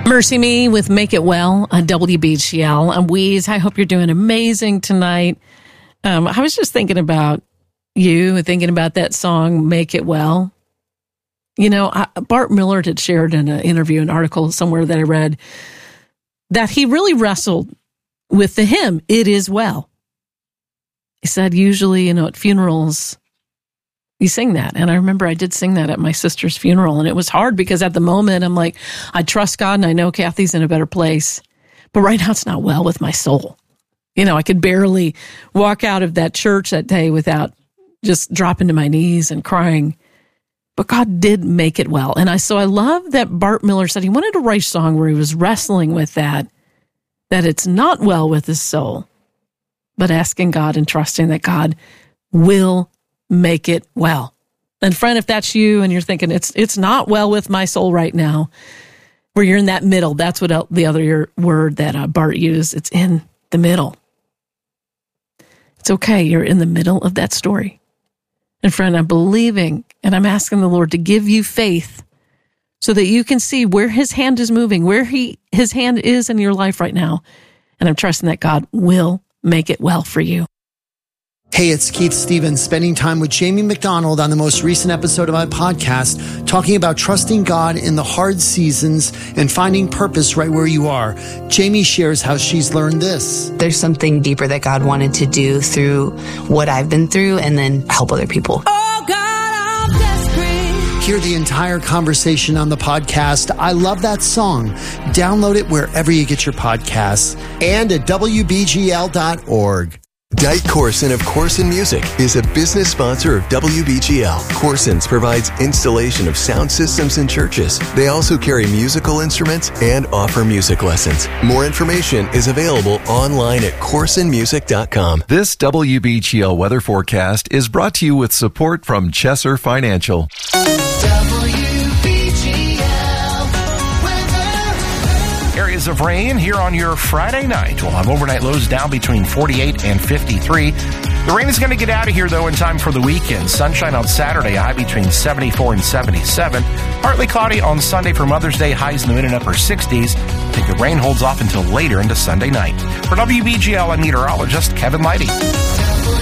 Mercy Me with Make It Well on WBGL. I'm Weeze. I hope you're doing amazing tonight. I was just thinking about you and thinking about that song, Make It Well. You know, Bart Millard had shared in an interview, an article somewhere that I read, that he really wrestled with the hymn, It Is Well. He said, usually, at funerals, you sing that. And I remember I did sing that at my sister's funeral. And it was hard because at the moment, I'm like, I trust God and I know Kathy's in a better place. But right now, it's not well with my soul. I could barely walk out of that church that day without just dropping to my knees and crying. But God did make it well. And so I love that Bart Millard said he wanted to write a song where he was wrestling with that it's not well with his soul, but asking God and trusting that God will make it well. And friend, if that's you and you're thinking it's not well with my soul right now, where you're in that middle, that's what the other word that Bart used. It's in the middle. It's okay. You're in the middle of that story. And friend, I'm believing and I'm asking the Lord to give you faith so that you can see where his hand is moving, where his hand is in your life right now. And I'm trusting that God will make it well for you. Hey, it's Keith Stevens, spending time with Jamie McDonald on the most recent episode of my podcast, talking about trusting God in the hard seasons and finding purpose right where you are. Jamie shares how she's learned this. There's something deeper that God wanted to do through what I've been through and then help other people. Oh God, I'm desperate. Hear the entire conversation on the podcast. I love that song. Download it wherever you get your podcasts and at WBGL.org. Dyke Corson of Corson Music is a business sponsor of WBGL. Corson's provides installation of sound systems in churches. They also carry musical instruments and offer music lessons. More information is available online at corsonmusic.com. This WBGL weather forecast is brought to you with support from Chesser Financial. Areas of rain here on your Friday night. We'll have overnight lows down between 48 and 53. The rain is going to get out of here, though, in time for the weekend. Sunshine on Saturday, a high between 74 and 77. Partly cloudy on Sunday for Mother's Day, highs in the mid and upper 60s. I think the rain holds off until later into Sunday night. For WBGL, I'm meteorologist Kevin Leidy.